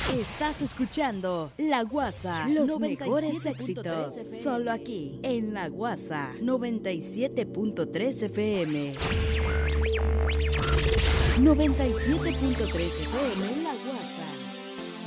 Estás escuchando La Guasa, los mejores éxitos, solo aquí, en La Guasa, 97.3 FM. 97.3 FM, La